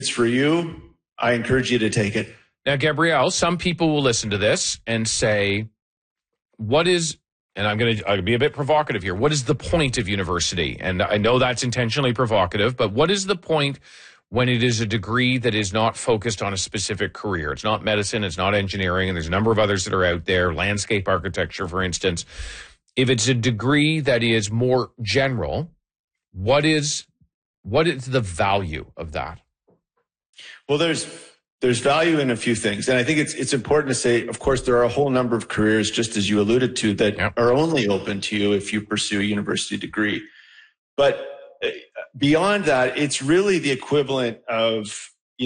it's for you, I encourage you to take it. Now, Gabrielle, some people will listen to this and say, what is, and I'm going to be a bit provocative here, what is the point of university? And I know that's intentionally provocative, but what is the point when it is a degree that is not focused on a specific career? It's not medicine, it's not engineering, and there's a number of others that are out there, landscape architecture, for instance. If it's a degree that is more general, what is the value of that? Well, there's value in a few things. And I think it's important to say, of course, there are a whole number of careers, just as you alluded to, that are only open to you if you pursue a university degree. But beyond that, it's really the equivalent of,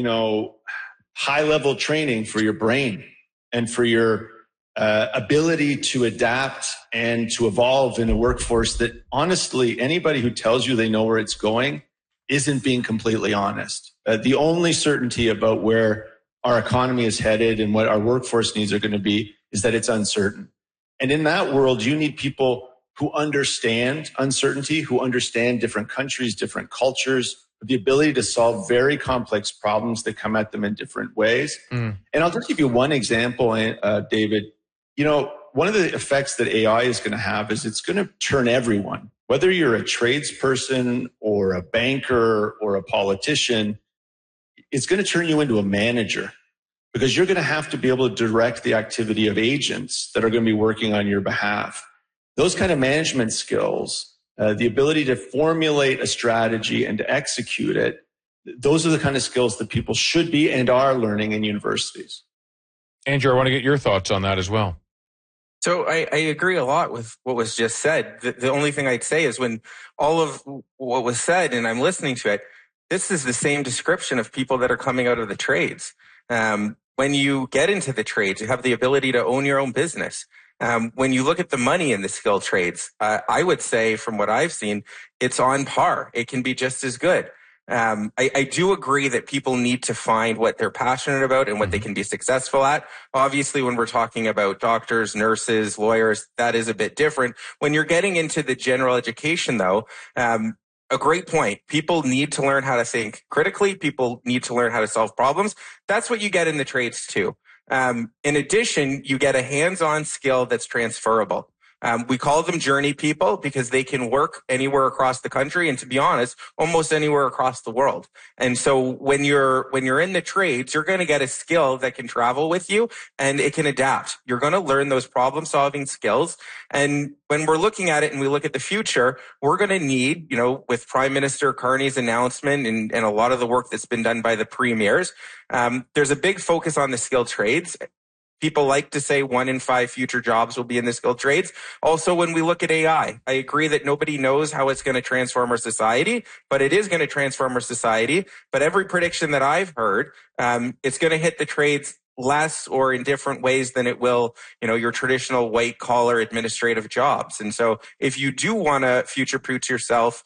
high level training for your brain and for your ability to adapt and to evolve in a workforce that, honestly, anybody who tells you they know where it's going isn't being completely honest. The only certainty about where our economy is headed and what our workforce needs are going to be is that it's uncertain. And in that world, you need people who understand uncertainty, who understand different countries, different cultures, the ability to solve very complex problems that come at them in different ways. And I'll just give you one example, David. One of the effects that AI is going to have is it's going to turn everyone, whether you're a tradesperson or a banker or a politician, it's going to turn you into a manager, because you're going to have to be able to direct the activity of agents that are going to be working on your behalf. Those kind of management skills, the ability to formulate a strategy and to execute it, those are the kind of skills that people should be and are learning in universities. Andrew, I want to get your thoughts on that as well. So I agree a lot with what was just said. The only thing I'd say is, when all of what was said and I'm listening to it, this is the same description of people that are coming out of the trades. When you get into the trades, you have the ability to own your own business. When you look at the money in the skilled trades, I would say, from what I've seen, it's on par. It can be just as good. I do agree that people need to find what they're passionate about and what they can be successful at. Obviously, when we're talking about doctors, nurses, lawyers, that is a bit different. When you're getting into the general education, though, a great point. People need to learn how to think critically. People need to learn how to solve problems. That's what you get in the trades too. In addition, you get a hands-on skill that's transferable. We call them journey people because they can work anywhere across the country, and, to be honest, almost anywhere across the world. And so when you're in the trades, you're going to get a skill that can travel with you and it can adapt. You're going to learn those problem solving skills. And when we're looking at it and we look at the future, we're going to need, with Prime Minister Carney's announcement and a lot of the work that's been done by the premiers, there's a big focus on the skilled trades. People like to say 1 in 5 future jobs will be in the skilled trades. Also, when we look at AI, I agree that nobody knows how it's going to transform our society, but it is going to transform our society. But every prediction that I've heard, it's going to hit the trades less or in different ways than it will, your traditional white collar administrative jobs. And so if you do want to future-proof yourself,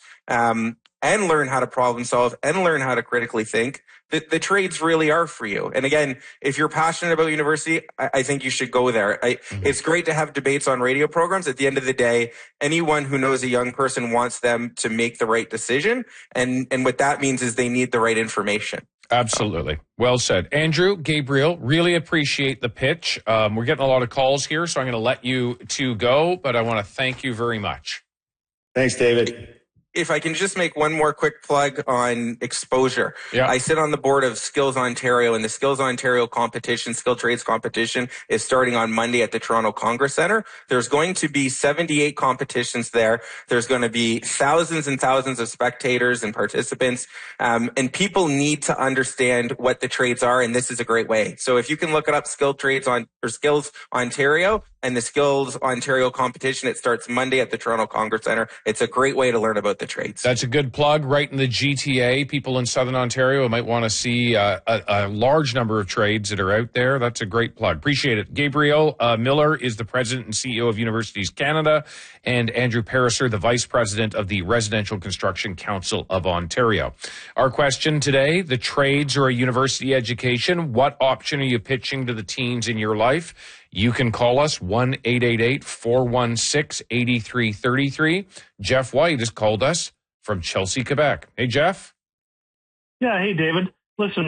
and learn how to problem solve and learn how to critically think, the trades really are for you. And again, if you're passionate about university, I think you should go there. It's great to have debates on radio programs. At the end of the day, anyone who knows a young person wants them to make the right decision. And what that means is they need the right information. Absolutely. Well said. Andrew, Gabriel, really appreciate the pitch. We're getting a lot of calls here, so I'm going to let you two go, but I want to thank you very much. Thanks, David. If I can just make one more quick plug on exposure. Yeah. I sit on the board of Skills Ontario, and the Skills Ontario competition, skilled trades competition, is starting on Monday at the Toronto Congress Centre. There's going to be 78 competitions there. There's going to be thousands and thousands of spectators and participants. And people need to understand what the trades are, and this is a great way. So if you can look it up, Skills Ontario and the Skills Ontario competition, it starts Monday at the Toronto Congress Centre. It's a great way to learn about the trades. That's a good plug. Right in the GTA, people in Southern Ontario might want to see a large number of trades that are out there. That's a great plug. Appreciate it. Gabriel Miller is the president and CEO of Universities Canada, and Andrew Pariser, the vice president of the Residential Construction Council of Ontario. Our question today, the trades or a university education, what option are you pitching to the teens in your life? You can call us 1-888-416-8333. Jeff White has called us from Chelsea, Quebec. Hey, Jeff. Yeah. Hey, David. listen,